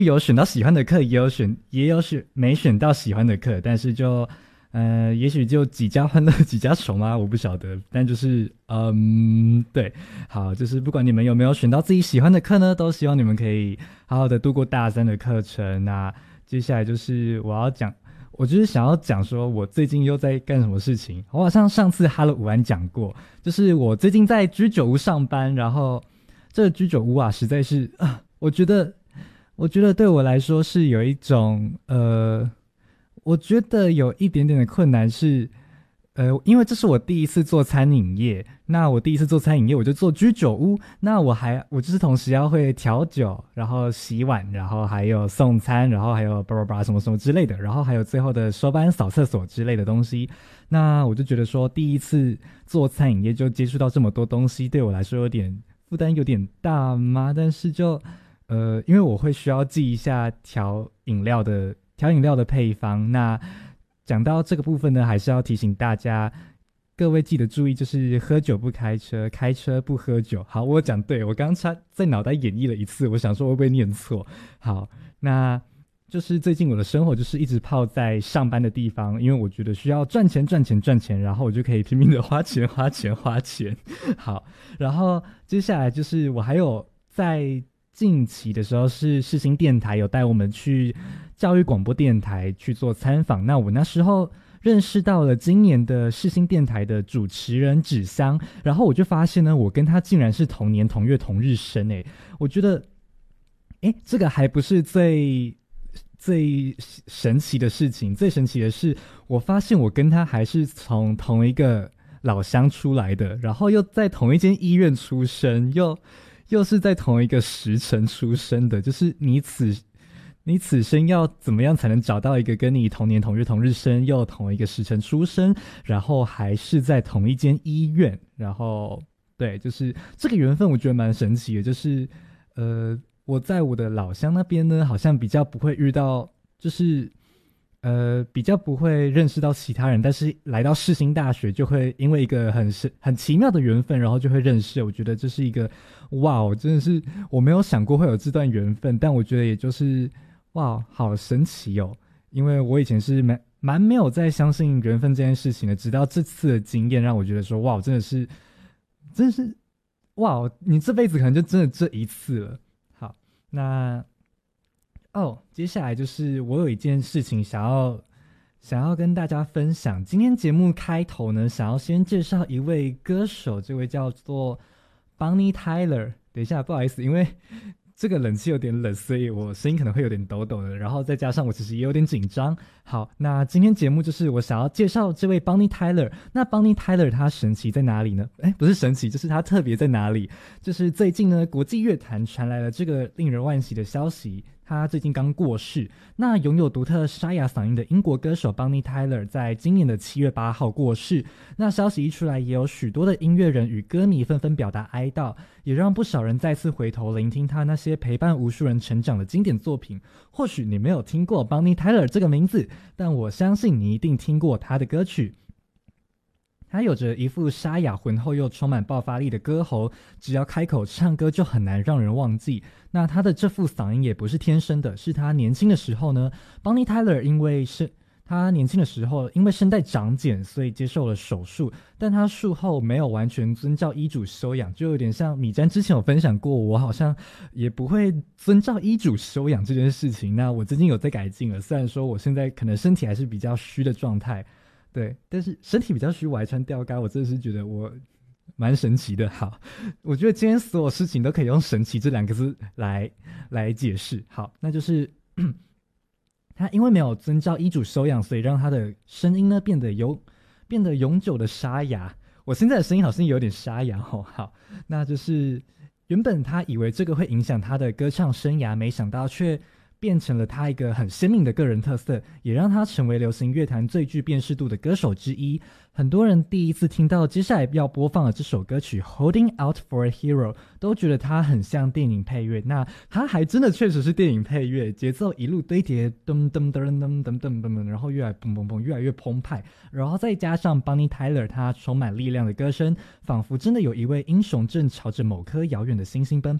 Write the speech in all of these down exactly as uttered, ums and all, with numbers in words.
有选到喜欢的课，也有选也有选没选到喜欢的课，但是就呃，也许就几家欢乐几家愁吗？我不晓得，但就是嗯，对，好，就是不管你们有没有选到自己喜欢的课呢，都希望你们可以好好的度过大三的课程。那接下来就是我要讲。我就是想要讲说，我最近又在干什么事情。我好像上次哈喽午安讲过，就是我最近在居酒屋上班，然后这个居酒屋啊，实在是啊，我觉得，我觉得对我来说是有一种呃，我觉得有一点点的困难是，呃，因为这是我第一次做餐饮业，那我第一次做餐饮业，我就做居酒屋，那我还我就是同时要会调酒，然后洗碗，然后还有送餐，然后还有叭叭叭什么什么之类的，然后还有最后的收班、扫厕所之类的东西。那我就觉得说，第一次做餐饮业就接触到这么多东西，对我来说有点负担有点大吗？但是就呃，因为我会需要记一下调饮料的调饮料的配方。那讲到这个部分呢，还是要提醒大家，各位记得注意，就是喝酒不开车，开车不喝酒。好，我讲对，我刚才在脑袋演绎了一次，我想说会不会念错。好，那就是最近我的生活就是一直泡在上班的地方，因为我觉得需要赚钱赚钱赚钱，然后我就可以拼命的花钱花钱花钱。好，然后接下来就是我还有在近期的时候是世新电台有带我们去教育广播电台去做参访，那我那时候认识到了今年的世新电台的主持人芷香，然后我就发现呢，我跟他竟然是同年同月同日生。诶，我觉得诶，这个还不是最最神奇的事情，最神奇的是我发现我跟他还是从同一个老乡出来的，然后又在同一间医院出生，又又是在同一个时辰出生的，就是你此你此生要怎么样才能找到一个跟你同年同日同日生，又同一个时辰出生，然后还是在同一间医院，然后对，就是这个缘分，我觉得蛮神奇的。就是呃，我在我的老乡那边呢，好像比较不会遇到，就是呃，比较不会认识到其他人，但是来到世新大学就会因为一个很是很奇妙的缘分，然后就会认识。我觉得这是一个哇哦，真的是我没有想过会有这段缘分，但我觉得也就是哇，好神奇哦！因为我以前是蛮蛮没有在相信缘分这件事情的，直到这次的经验让我觉得说哇，真的是真的是哇哦，你这辈子可能就真的这一次了。好，那哦，接下来就是我有一件事情想要想要跟大家分享。今天节目开头呢，想要先介绍一位歌手，这位叫做 Bonnie Tyler。等一下，不好意思，因为这个冷气有点冷，所以我声音可能会有点抖抖的。然后再加上我其实也有点紧张。好，那今天节目就是我想要介绍这位 Bonnie Tyler。那 Bonnie Tyler 他神奇在哪里呢？哎，不是神奇，就是他特别在哪里？就是最近呢，国际乐坛传来了这个令人惋惜的消息。他最近刚过世。那拥有独特沙哑嗓音的英国歌手 Bonnie Tyler 在今年的七月八号过世。那消息一出来，也有许多的音乐人与歌迷纷纷表达哀悼，也让不少人再次回头聆听他那些陪伴无数人成长的经典作品。或许你没有听过 Bonnie Tyler 这个名字，但我相信你一定听过他的歌曲。他有着一副沙哑浑厚又充满爆发力的歌喉，只要开口唱歌就很难让人忘记。那他的这副嗓音也不是天生的，是他年轻的时候呢 Bonnie Tyler 因为是他年轻的时候因为声带长茧，所以接受了手术，但他术后没有完全遵照医嘱休养，就有点像米詹之前有分享过，我好像也不会遵照医嘱休养这件事情。那我最近有在改进了，虽然说我现在可能身体还是比较虚的状态，对，但是身体比较虚，我还穿吊嘎，我真的是觉得我蛮神奇的。好，我觉得今天所有事情都可以用神奇这两个字来来解释。好，那就是他因为没有遵照医嘱收养，所以让他的声音呢变得有变得永久的沙哑。我现在的声音好像有点沙哑哦。好，那就是原本他以为这个会影响他的歌唱生涯，没想到却变成了他一个很鲜明的个人特色，也让他成为流行乐坛最具辨识度的歌手之一。很多人第一次听到接下来要播放的这首歌曲 Holding Out for a Hero 都觉得它很像电影配乐，那它还真的确实是电影配乐，节奏一路堆叠，噔噔噔噔噔噔噔，然后越来砰砰砰越来越澎湃，然后再加上 Bonnie Tyler 他充满力量的歌声，仿佛真的有一位英雄正朝着某颗遥远的星星奔跑。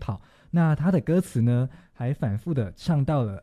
那他的歌词呢，还反复的唱到了